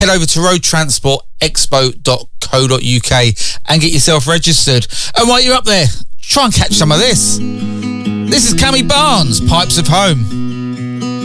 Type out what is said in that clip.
head over to roadtransportexpo.co.uk and get yourself registered. And while you're up there, try and catch some of this. This is Cammy Barnes, Pipes of Home.